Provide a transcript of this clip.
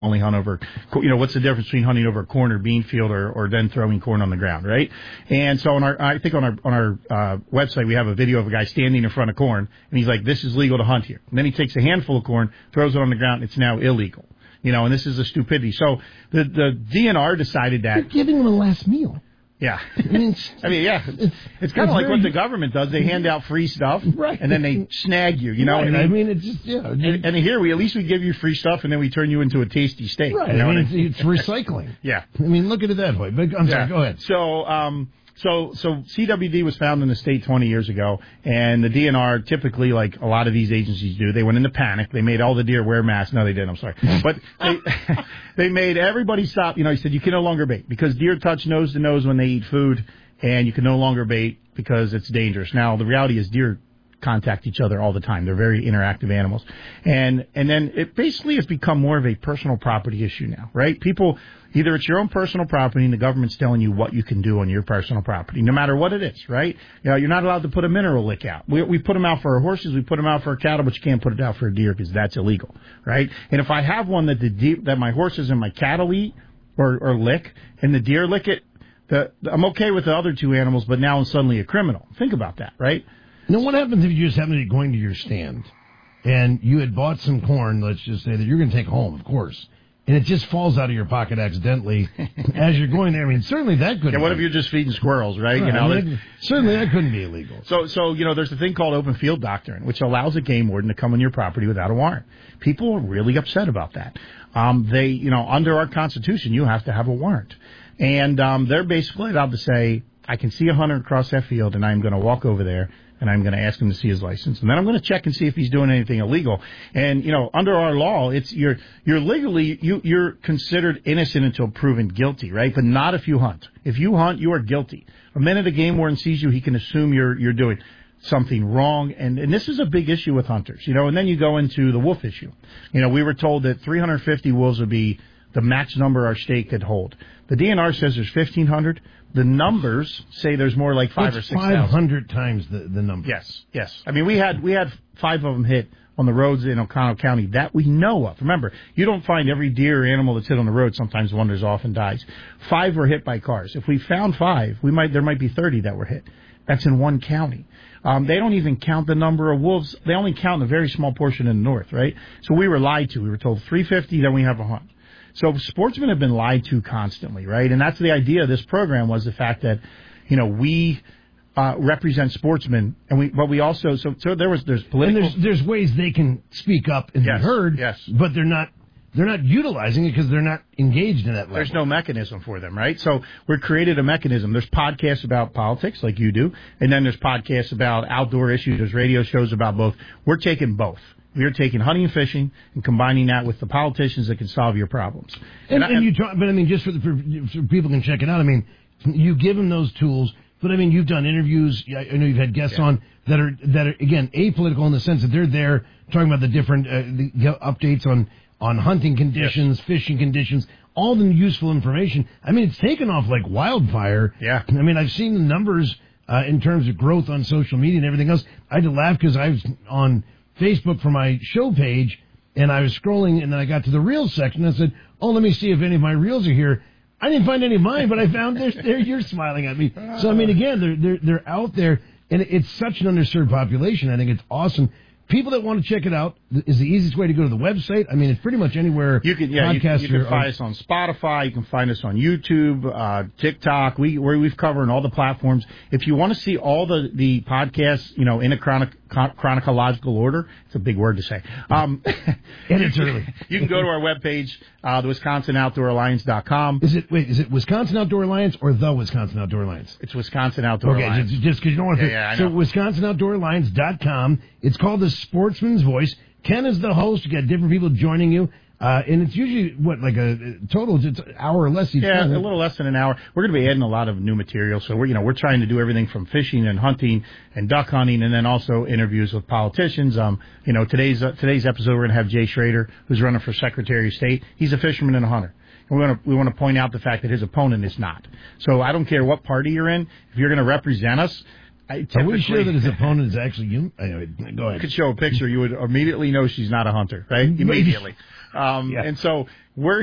only hunt over, what's the difference between hunting over a corn or bean field or then throwing corn on the ground, right? And so I think on our website we have a video of a guy standing in front of corn, and he's like, this is legal to hunt here. And then he takes a handful of corn, throws it on the ground, it's now illegal. And this is a stupidity. So the DNR decided that. You're giving them a last meal. Yeah. I mean, it's kind of like what the government does. They hand out free stuff, right, and then they snag you. You know right. what I mean? I mean, it's just, yeah. And here, at least we give you free stuff, and then we turn you into a tasty steak. Right. You know it's recycling. Yeah. I mean, look at it that way. But I'm sorry, go ahead. So CWD was found in the state 20 years ago, and the DNR, typically, like a lot of these agencies do, they went into panic. They made all the deer wear masks. No, they didn't. I'm sorry. But they made everybody stop. He said, you can no longer bait because deer touch nose to nose when they eat food, and you can no longer bait because it's dangerous. Now, the reality is deer contact each other all the time. They're very interactive animals. And then it basically has become more of a personal property issue now, right? People, either it's your own personal property and the government's telling you what you can do on your personal property, no matter what it is, right? You're not allowed to put a mineral lick out. We put them out for our horses, we put them out for our cattle, but you can't put it out for a deer because that's illegal, right? And if I have one that my horses and my cattle eat or lick, and the deer lick it, I'm okay with the other two animals, but now I'm suddenly a criminal. Think about that, right? Now, what happens if you just happen to be going to your stand and you had bought some corn, let's just say, that you're going to take home, of course, and it just falls out of your pocket accidentally as you're going there? I mean, certainly that couldn't. Yeah, what if you're just feeding squirrels, right? Certainly that couldn't be illegal. So there's a thing called open field doctrine, which allows a game warden to come on your property without a warrant. People are really upset about that. Under our Constitution, you have to have a warrant. And they're basically allowed to say, I can see a hunter across that field, and I'm going to walk over there, and I'm going to ask him to see his license, and then I'm going to check and see if he's doing anything illegal. And under our law, you're legally you're considered innocent until proven guilty, right? But not if you hunt. If you hunt, you are guilty. The minute a game warden sees you, he can assume you're doing something wrong, and this is a big issue with hunters, and then you go into the wolf issue. We were told that 350 wolves would be the max number our state could hold. The DNR says there's 1,500. The numbers say there's more like 5,000 or 6,000. 500 times the number. Yes. I mean, we had 5 of them hit on the roads in Oconto County that we know of. Remember, you don't find every deer or animal that's hit on the road. Sometimes wanders off and dies. 5 were hit by cars. If we found 5, there might be 30 that were hit. That's in one county. They don't even count the number of wolves. They only count a very small portion in the north, right? So we were lied to. We were told 350, then we have a hunt. So sportsmen have been lied to constantly, right? And that's the idea of this program, was the fact that, we represent sportsmen, but we also so there's political. And there's ways they can speak up and be heard, but they're not utilizing it because they're not engaged in that level. There's no mechanism for them, right? So we've created a mechanism. There's podcasts about politics, like you do, and then there's podcasts about outdoor issues. There's radio shows about both. We're taking both. We are taking hunting and fishing and combining that with the politicians that can solve your problems. But I mean, just for people can check it out. I mean, you give them those tools, but I mean, you've done interviews. I know you've had guests on that are again apolitical in the sense that they're there talking about the different updates on hunting conditions, fishing conditions, all the useful information. I mean, it's taken off like wildfire. Yeah. I mean, I've seen the numbers in terms of growth on social media and everything else. I had to laugh because I was on Facebook for my show page, and I was scrolling, and then I got to the Reels section, and I said, let me see if any of my Reels are here. I didn't find any of mine, but I found there. You're smiling at me. So, I mean, again, they're out there, and it's such an underserved population. I think it's awesome. People that want to check it out, is the easiest way to go to the website. I mean, it's pretty much anywhere. You can find us on Spotify. You can find us on YouTube, TikTok. We've covered all the platforms. If you want to see all the podcasts, in a chronological order, it's a big word to say. And it's early. You can go to our webpage, the WisconsinOutdoorAlliance.com. Is it Wisconsin Outdoor Alliance or the Wisconsin Outdoor Alliance? It's Wisconsin Outdoor Alliance. Just because you don't want to. I know. So WisconsinOutdoorAlliance.com. It's called the Sportsman's Voice. Ken is the host. You got different people joining you. And it's usually, like a total, it's an hour or less each time. A little less than an hour. We're going to be adding a lot of new material. So we're trying to do everything from fishing and hunting and duck hunting, and then also interviews with politicians. Today's episode, we're going to have Jay Schrader, who's running for Secretary of State. He's a fisherman and a hunter. And we want to point out the fact that his opponent is not. So I don't care what party you're in. If you're going to represent us, Are we sure that his opponent is actually you? Anyway, go ahead. Could show a picture, you would immediately know she's not a hunter, right? Immediately. And so we're